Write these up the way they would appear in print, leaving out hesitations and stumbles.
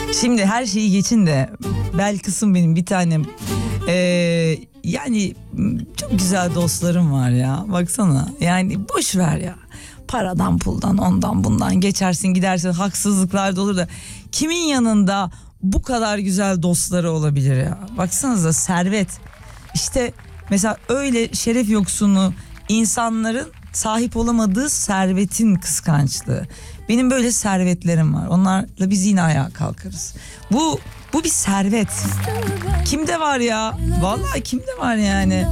Şimdi her şeyi geçin de bel kısım benim bir tanem. Yani çok güzel dostlarım var ya, baksana. Yani boş ver ya. Paradan puldan ondan bundan geçersin gidersin, haksızlıklar da olur da kimin yanında bu kadar güzel dostları olabilir ya? Baksanıza, servet. İşte mesela öyle şeref yoksunu insanların sahip olamadığı servetin kıskançlığı. Benim böyle servetlerim var. Onlarla biz yine ayağa kalkarız. Bu bir servet. Kimde var ya? Vallahi kimde var yani?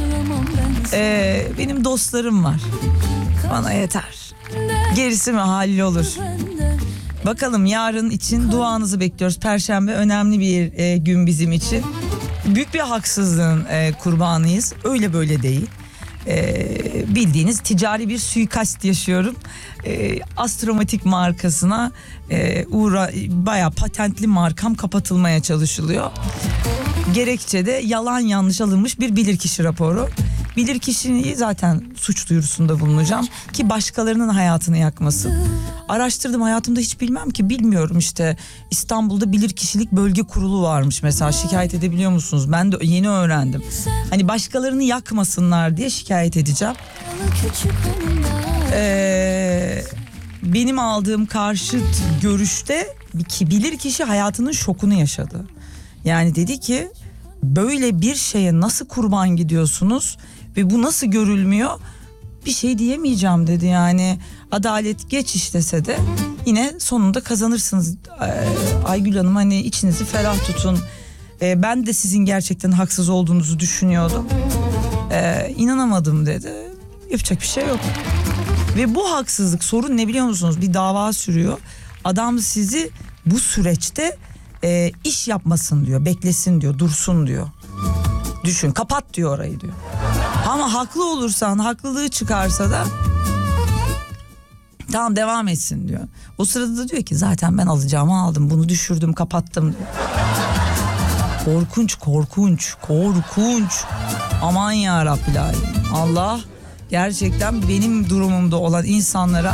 Benim dostlarım var. Bana yeter. Gerisi mi hallolur? Bakalım, yarın için duanızı bekliyoruz. Perşembe önemli bir gün bizim için. Büyük bir haksızlığın kurbanıyız. Öyle böyle değil. Bildiğiniz ticari bir suikast yaşıyorum. Astromatik markasına bayağı patentli markam kapatılmaya çalışılıyor. Gerekçe de yalan yanlış alınmış bir bilirkişi raporu. Bilirkişiyi zaten suç duyurusunda bulunacağım ki başkalarının hayatını yakmasın. Araştırdım, hayatımda hiç bilmem ki, bilmiyorum işte. İstanbul'da Bilirkişilik Bölge Kurulu varmış mesela, şikayet edebiliyor musunuz? Ben de yeni öğrendim. Hani başkalarını yakmasınlar diye şikayet edeceğim. Benim aldığım karşıt görüşte ki bilirkişi hayatının şokunu yaşadı. Yani dedi ki, böyle bir şeye nasıl kurban gidiyorsunuz ve bu nasıl görülmüyor? Bir şey diyemeyeceğim dedi. Yani adalet geç işlese de yine sonunda kazanırsınız. Aygül Hanım, hani içinizi ferah tutun. Ben de sizin gerçekten haksız olduğunuzu düşünüyordum. İnanamadım dedi. Yapacak bir şey yok. Ve bu haksızlık, sorun ne biliyor musunuz? Bir dava sürüyor. Adam sizi bu süreçte iş yapmasın diyor, beklesin diyor, dursun diyor. Düşün, kapat diyor orayı diyor. Ama haklı olursan, haklılığı çıkarsa da tamam devam etsin diyor. O sırada da diyor ki zaten ben alacağımı aldım, bunu düşürdüm, kapattım diyor. Korkunç. Aman ya Rabbil Alemin. Allah gerçekten benim durumumda olan insanlara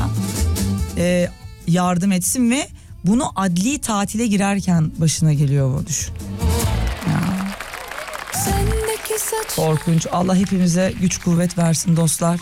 yardım etsin ve bunu adli tatile girerken başına geliyor bu, düşün. Ya. Korkunç. Allah hepimize güç kuvvet versin dostlar.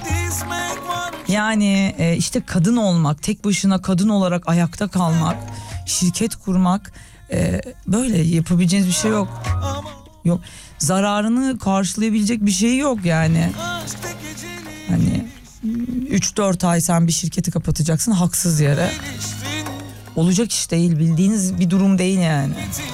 Yani işte kadın olmak, tek başına kadın olarak ayakta kalmak, şirket kurmak, böyle yapabileceğiniz bir şey yok. Yok. Zararını karşılayabilecek bir şey yok yani. Hani 3-4 ay sen bir şirketi kapatacaksın haksız yere. Olacak iş değil, bildiğiniz bir durum değil yani.